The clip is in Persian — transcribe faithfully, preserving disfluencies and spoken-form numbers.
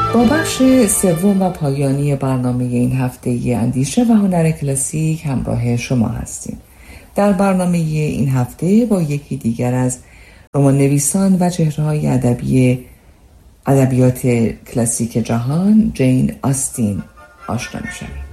با بخش سوم و پایانی برنامه این هفته اندیشه و هنر کلاسیک همراه شما هستیم. در برنامه این هفته با یکی دیگر از رمان نویسان و چهره‌های ادبی ادبیات کلاسیک جهان، جین آستین، آشنا می‌شویم.